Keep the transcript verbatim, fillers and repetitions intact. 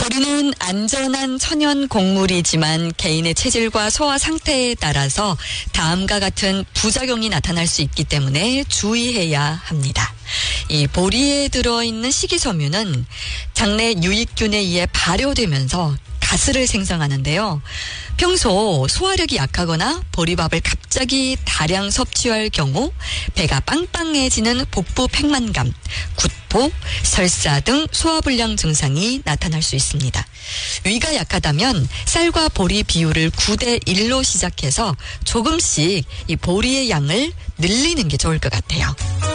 보리는 안전한 천연 곡물이지만 개인의 체질과 소화 상태에 따라서 다음과 같은 부작용이 나타날 수 있기 때문에 주의해야 합니다. 이 보리에 들어있는 식이섬유는 장내 유익균에 의해 발효되면서 가스를 생성하는데요. 평소 소화력이 약하거나 보리밥을 갑자기 다량 섭취할 경우 배가 빵빵해지는 복부 팽만감, 구토, 설사 등 소화불량 증상이 나타날 수 있습니다. 위가 약하다면 쌀과 보리 비율을 구 대 일로 시작해서 조금씩 이 보리의 양을 늘리는 게 좋을 것 같아요.